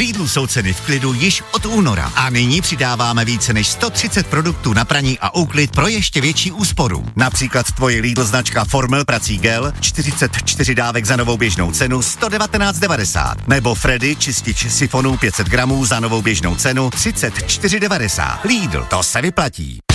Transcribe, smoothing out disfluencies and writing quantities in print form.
Lidlu jsou ceny v klidu již od února. A nyní přidáváme více než 130 produktů na praní a úklid pro ještě větší úsporu. Například tvoje Lidl značka Formel prací gel, 44 dávek za novou běžnou cenu 119,90. Nebo Freddy čistič sifonů 500 gramů za novou běžnou cenu 34,90. Lidl, to se vyplatí.